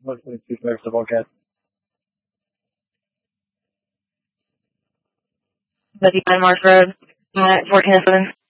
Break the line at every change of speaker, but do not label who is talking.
Mostly two players of all cats.
Becky Mars Road, 1407.